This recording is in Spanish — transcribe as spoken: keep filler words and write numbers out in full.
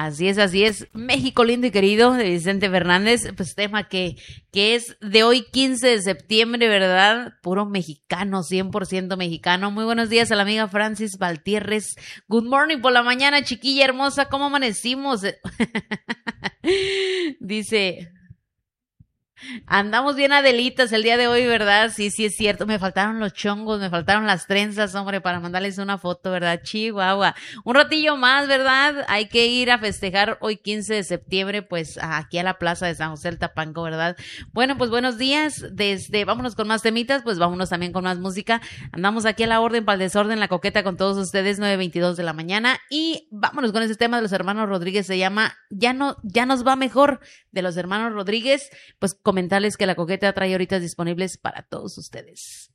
Así es, así es. México lindo y querido, de Vicente Fernández, pues tema que, que es de hoy quince de septiembre, ¿verdad? Puro mexicano, cien por ciento mexicano. Muy buenos días a la amiga Francis Valtierres. Good morning por la mañana, chiquilla hermosa, ¿cómo amanecimos? Dice... Andamos bien adelitas el día de hoy, ¿verdad? Sí, sí es cierto, me faltaron los chongos, me faltaron las trenzas, hombre, para mandarles una foto, ¿verdad? Chihuahua. Un ratillo más, ¿verdad? Hay que ir a festejar hoy quince de septiembre, pues aquí a la plaza de San José del Tapanco, ¿verdad? Bueno, pues buenos días, desde, vámonos con más temitas, pues vámonos también con más música. Andamos aquí a la orden, para el desorden, la coqueta con todos ustedes, nueve veintidós de la mañana, y vámonos con ese tema de los hermanos Rodríguez, se llama Ya no, ya nos va mejor, de los hermanos Rodríguez, pues comentarles que la coqueta trae ahorita disponibles para todos ustedes.